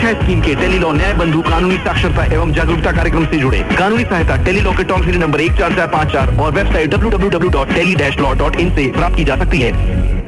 न्याय स्कीम के tele law न्याय बंधु कानूनी साक्षरता एवं जागरूकता कार्यक्रम से जुड़े। कानूनी सहायता टेली लॉ के टोल फ्री नंबर 14454 और वेबसाइट www.tele-law.in से प्राप्त की जा सकती है।